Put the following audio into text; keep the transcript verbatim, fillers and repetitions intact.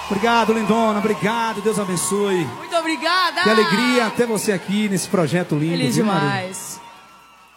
Obrigado, lindona. Obrigado. Deus abençoe. Muito obrigada. Que alegria ter você aqui nesse projeto lindo. Feliz viu, demais. Maria?